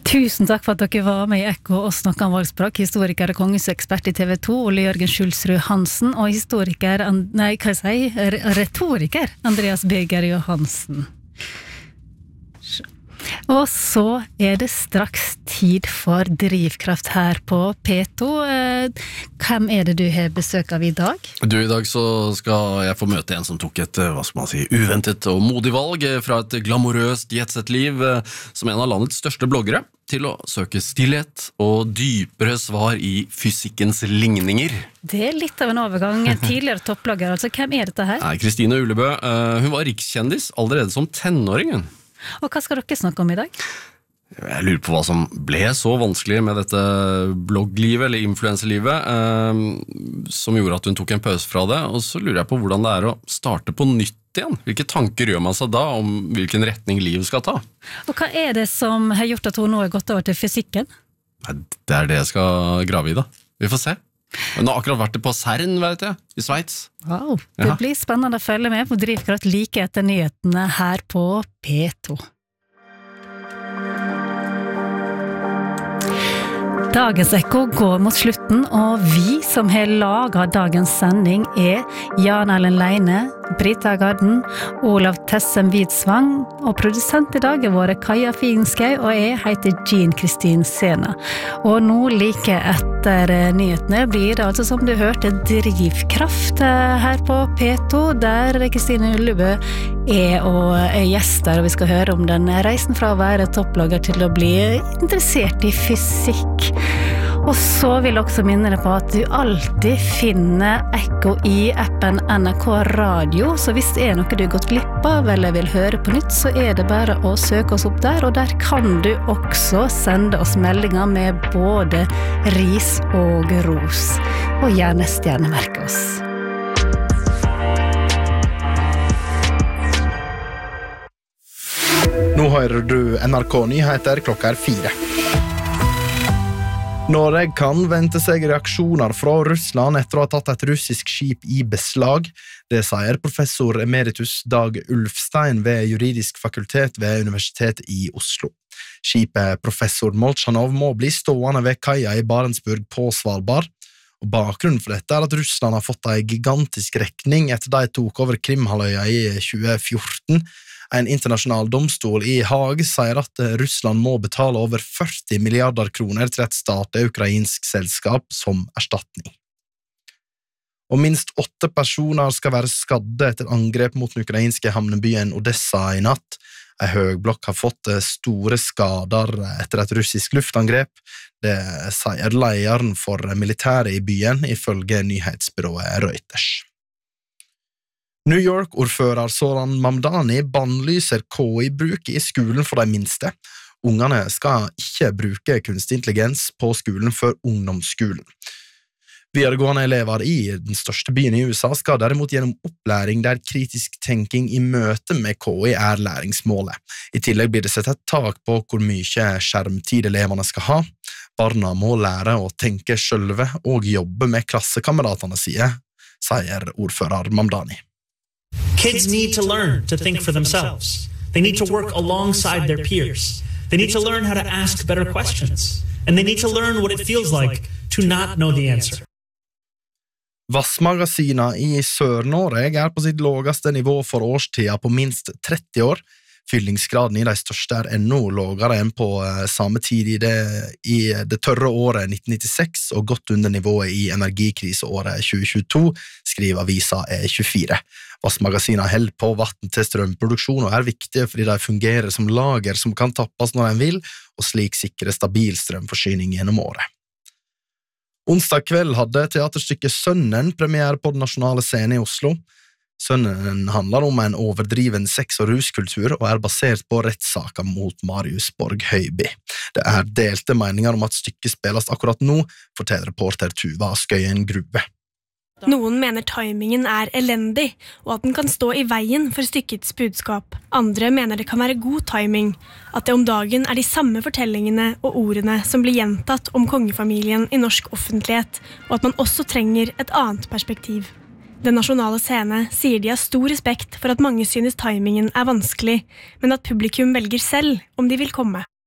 Tusen takk for at dere var med i Ekko og snakket om valgspråk. Historiker og kongesekspert i TV 2, Ole Jørgen Schulsrud Hansen, og retoriker Andreas Birger Johansen. Og så det straks tid for drivkraft her på P2. Hvem det du har besøk av i dag? I dag så skal jeg få møte en som tok et, uventet og modig valg fra et glamorøst jetset-liv som en av landets største bloggere til å søke stillhet og dypere svar i fysikkens ligninger. Det litt av en overgang. Tidligere topplogger, altså. Hvem dette her? Kristine Ullebø. Hun var rikskjendis allerede som tenåringen. Og hva skal dere snakke om i dag? Jeg lurer på hva som ble så vanskelig med dette blogglivet eller influencerlivet som gjorde at hun tok en pause fra det, og så lurer jeg på hvordan det å starte på nytt igjen. Hvilke tanker gjør man seg da om hvilken retning livet skal ta? Og hva det som har gjort at hun nå har gått over til fysikken? Det det jeg skal grave i da. Vi får se. Hun har akkurat vært på CERN, vet jeg, i Schweiz. Wow, det blir spennende å følge med på Drivkraft like etter nyhetene her på P2. Dagens Ekko går mot slutten, og vi som har laget dagens sending Jan Erlend Leine, Brita Garden, Olav Tessem Widsvang, og produsent i dag våre Kaja Finskau, og jeg heter Jean Kristin Sena. Og nå like etter nyhetene blir det altså, som du hørte, Drivkraft her på P2, der Kristine Ullebø og gjester, og vi skal høre om den reisen fra å være topplogger til å bli interessert i fysikk. Og så vil jeg også minne deg på at du alltid finner Ekko i appen NRK Radio, så hvis det noe du har gått glipp av eller vil høre på nytt, så det bare å søke oss opp der, og der kan du også sende oss meldinger med både ris og ros, og gjerne stjernemerke oss. Nå hører du NRK Nyheter klokka 4. Norge kan vente seg reaksjoner fra Russland etter å ha tatt et russisk skip i beslag. Det sier professor emeritus Dag Ulfstein ved Juridisk fakultet ved Universitetet i Oslo. Skipet professor Molchanov må bli stående ved kaia i Barentsburg på Svalbard. Og bakgrunnen for dette at Russland har fått en gigantisk rekning etter de tok over Krimhalvøya i 2014. En internasjonal domstol i Haag sier at Russland må betale over 40 milliarder kroner til et statlig ukrainsk selskap som erstatning. Og minst 8 personer skal være skadde etter angrep mot den ukrainske havnebyen Odessa i natt. En høgblokk har fått store skader etter et russisk luftangrep. Det sier lederen for militæret i byen, ifølge nyhetsbyrået Reuters. New York-ordfører Zoran Mamdani bannlyser KI-bruk i skolen for de minste. Ungene skal ikke bruke kunstig intelligens på skolen før ungdomsskolen. Videregående elever i den største byen i USA skal derimot gjennom opplæring der kritisk tenking i møte med KI læringsmålet. I tillegg blir det sett et tak på hvor mye skjermtid elevene skal ha. Barna må lære å tenke selv og jobbe med klassekameratene sine, sier ordfører Mamdani. Kids need to learn to think for themselves. They need to work alongside their peers. They need to learn how to ask better questions. And they need to learn what it feels like to not know the answer. Vassmagasina i Sør-Norge på sitt laveste nivå for årstida på minst 30 år. Fyllingsgraden i de største ennå lavere enn på samme tid i det tørre året 1996 og godt under nivået i energikriseåret 2022, skriver avisa E24. Vassmagasina holder på vann til strømproduksjon og viktige fordi de fungerer som lager som kan tappes når en vil, og slik sikre stabil strømforsyning gjennom året. Onsdag kveld hadde teaterstykket Sønnen premiere på den nasjonale scenen i Oslo. Sønnen handler om en overdriven sex- og ruskultur og basert på rettssaker mot Marius Borg Høiby. Det delte meninger om at stykket spilles akkurat nå, forteller reporter Tuva Skøyen Grube. Noen mener timingen elendig, og at den kan stå i veien for stykkets budskap. Andre mener det kan være god timing, at det om dagen de samme fortellingene og ordene som blir gjentatt om kongefamilien i norsk offentlighet, og at man også trenger et annet perspektiv. Den nasjonale scene sier de har stor respekt for at mange synes timingen vanskelig, men at publikum velger selv om de vil komme.